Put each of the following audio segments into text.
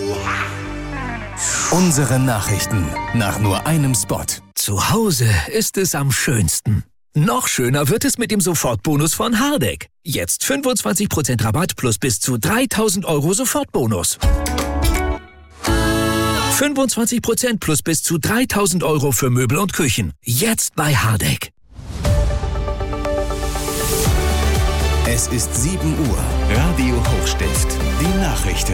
Unsere Nachrichten nach nur einem Spot. Zu Hause ist es am schönsten. Noch schöner wird es mit dem Sofortbonus von Hardegg. Jetzt 25% Rabatt plus bis zu 3.000 € Sofortbonus. 25% plus bis zu 3.000 € für Möbel und Küchen. Jetzt bei Hardegg. Es ist 7 Uhr. Radio Hochstift. Die Nachrichten.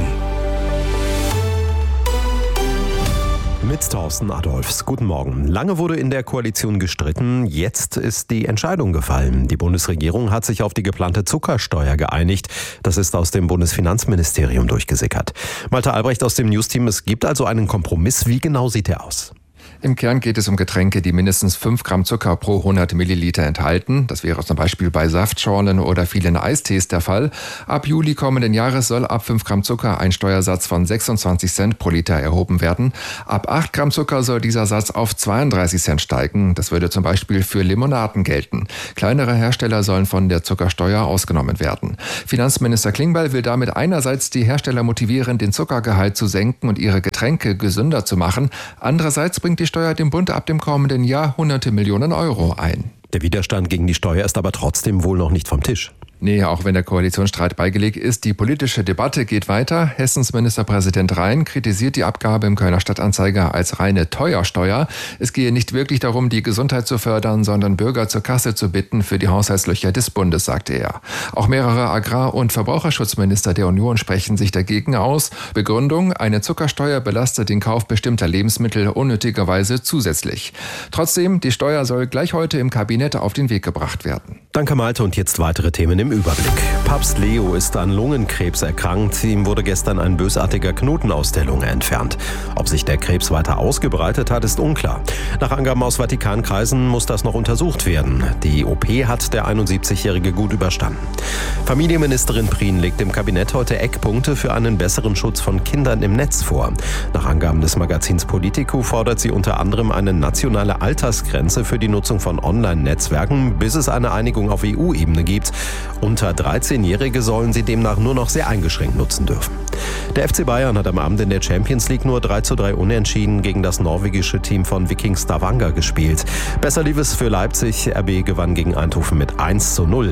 Mit Thorsten Adolphs. Guten Morgen. Lange wurde in der Koalition gestritten. Jetzt ist die Entscheidung gefallen. Die Bundesregierung hat sich auf die geplante Zuckersteuer geeinigt. Das ist aus dem Bundesfinanzministerium durchgesickert. Malte Albrecht aus dem Newsteam. Es gibt also einen Kompromiss. Wie genau sieht der aus? Im Kern geht es um Getränke, die mindestens 5 Gramm Zucker pro 100 Milliliter enthalten. Das wäre zum Beispiel bei Saftschorlen oder vielen Eistees der Fall. Ab Juli kommenden Jahres soll ab 5 Gramm Zucker ein Steuersatz von 26 Cent pro Liter erhoben werden. Ab 8 Gramm Zucker soll dieser Satz auf 32 Cent steigen. Das würde zum Beispiel für Limonaden gelten. Kleinere Hersteller sollen von der Zuckersteuer ausgenommen werden. Finanzminister Klingbeil will damit einerseits die Hersteller motivieren, den Zuckergehalt zu senken und ihre Getränke gesünder zu machen. Andererseits bringt die Steuer dem Bund ab dem kommenden Jahr hunderte Millionen Euro ein. Der Widerstand gegen die Steuer ist aber trotzdem wohl noch nicht vom Tisch. Nee, auch wenn der Koalitionsstreit beigelegt ist, die politische Debatte geht weiter. Hessens Ministerpräsident Rhein kritisiert die Abgabe im Kölner Stadtanzeiger als reine Teuersteuer. Es gehe nicht wirklich darum, die Gesundheit zu fördern, sondern Bürger zur Kasse zu bitten für die Haushaltslöcher des Bundes, sagte er. Auch mehrere Agrar- und Verbraucherschutzminister der Union sprechen sich dagegen aus. Begründung: Eine Zuckersteuer belastet den Kauf bestimmter Lebensmittel unnötigerweise zusätzlich. Trotzdem, die Steuer soll gleich heute im Kabinett auf den Weg gebracht werden. Danke Malte und jetzt weitere Themen im Überblick. Papst Leo ist an Lungenkrebs erkrankt. Ihm wurde gestern ein bösartiger Knoten aus der Lunge entfernt. Ob sich der Krebs weiter ausgebreitet hat, ist unklar. Nach Angaben aus Vatikankreisen muss das noch untersucht werden. Die OP hat der 71-Jährige gut überstanden. Familienministerin Prien legt im Kabinett heute Eckpunkte für einen besseren Schutz von Kindern im Netz vor. Nach Angaben des Magazins Politico fordert sie unter anderem eine nationale Altersgrenze für die Nutzung von Online-Netzwerken, bis es eine Einigung auf EU-Ebene gibt. Unter 13-Jährige sollen sie demnach nur noch sehr eingeschränkt nutzen dürfen. Der FC Bayern hat am Abend in der Champions League nur 3:3 unentschieden gegen das norwegische Team von Viking Stavanger gespielt. Besser lief es für Leipzig. RB gewann gegen Eindhoven mit 1:0.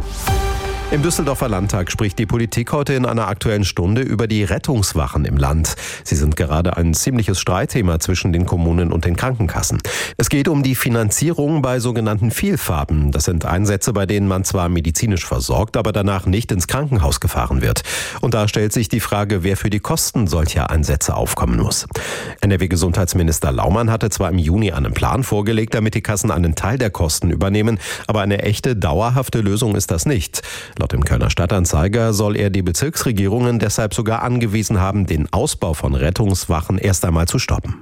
Im Düsseldorfer Landtag spricht die Politik heute in einer Aktuellen Stunde über die Rettungswachen im Land. Sie sind gerade ein ziemliches Streitthema zwischen den Kommunen und den Krankenkassen. Es geht um die Finanzierung bei sogenannten Vielfarben. Das sind Einsätze, bei denen man zwar medizinisch versorgt, aber danach nicht ins Krankenhaus gefahren wird. Und da stellt sich die Frage, wer für die Kosten solcher Einsätze aufkommen muss. NRW-Gesundheitsminister Laumann hatte zwar im Juni einen Plan vorgelegt, damit die Kassen einen Teil der Kosten übernehmen, aber eine echte, dauerhafte Lösung ist das nicht. Laut dem Kölner Stadtanzeiger soll er die Bezirksregierungen deshalb sogar angewiesen haben, den Ausbau von Rettungswachen erst einmal zu stoppen.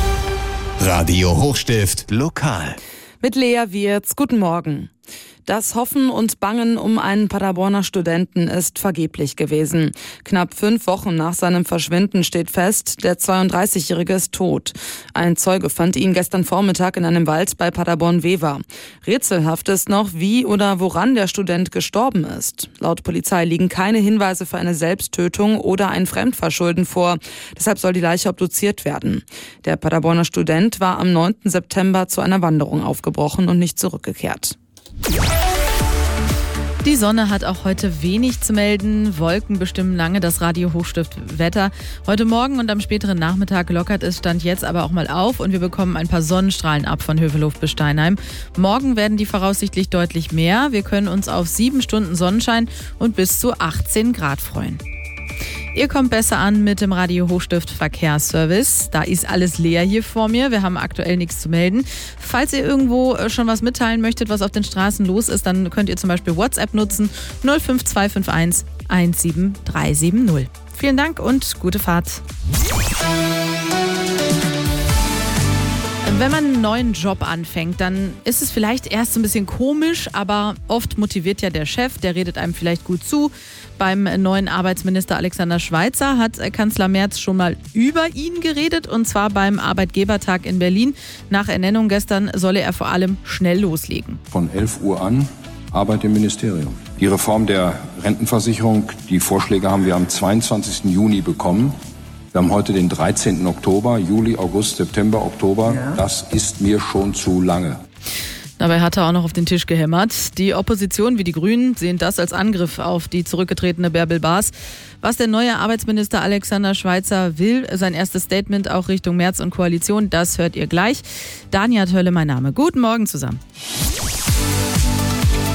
Radio Hochstift lokal. Mit Lea Wirz, guten Morgen. Das Hoffen und Bangen um einen Paderborner Studenten ist vergeblich gewesen. Knapp 5 Wochen nach seinem Verschwinden steht fest, der 32-Jährige ist tot. Ein Zeuge fand ihn gestern Vormittag in einem Wald bei Paderborn-Wever. Rätselhaft ist noch, wie oder woran der Student gestorben ist. Laut Polizei liegen keine Hinweise für eine Selbsttötung oder ein Fremdverschulden vor. Deshalb soll die Leiche obduziert werden. Der Paderborner Student war am 9. September zu einer Wanderung aufgebrochen und nicht zurückgekehrt. Die Sonne hat auch heute wenig zu melden. Wolken bestimmen lange das Radio Hochstift Wetter. Heute Morgen und am späteren Nachmittag lockert es Stand jetzt aber auch mal auf und wir bekommen ein paar Sonnenstrahlen ab von Hövelhof bis Steinheim. Morgen werden die voraussichtlich deutlich mehr. Wir können uns auf 7 Stunden Sonnenschein und bis zu 18 Grad freuen. Ihr kommt besser an mit dem Radio Hochstift Verkehrsservice. Da ist alles leer hier vor mir. Wir haben aktuell nichts zu melden. Falls ihr irgendwo schon was mitteilen möchtet, was auf den Straßen los ist, dann könnt ihr zum Beispiel WhatsApp nutzen 05251 17370. Vielen Dank und gute Fahrt. Wenn man einen neuen Job anfängt, dann ist es vielleicht erst ein bisschen komisch, aber oft motiviert ja der Chef, der redet einem vielleicht gut zu. Beim neuen Arbeitsminister Alexander Schweitzer hat Kanzler Merz schon mal über ihn geredet, und zwar beim Arbeitgebertag in Berlin. Nach Ernennung gestern solle er vor allem schnell loslegen. Von 11 Uhr an Arbeit im Ministerium. Die Reform der Rentenversicherung, die Vorschläge haben wir am 22. Juni bekommen. Wir haben heute den 13. Oktober, Juli, August, September, Oktober. Ja. Das ist mir schon zu lange. Dabei hat er auch noch auf den Tisch gehämmert. Die Opposition wie die Grünen sehen das als Angriff auf die zurückgetretene Bärbel Baas. Was der neue Arbeitsminister Alexander Schweitzer will, sein erstes Statement auch Richtung Merz und Koalition, das hört ihr gleich. Dania Tölle, mein Name. Guten Morgen zusammen.